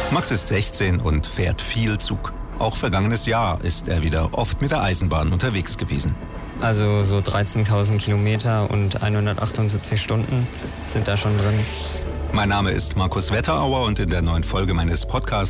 Max ist 16 und fährt viel Zug. Auch vergangenes Jahr ist er wieder oft mit der Eisenbahn unterwegs gewesen. Also so 13.000 Kilometer und 178 Stunden sind da schon drin. Mein Name ist Markus Wetterauer und in der neuen Folge meines Podcasts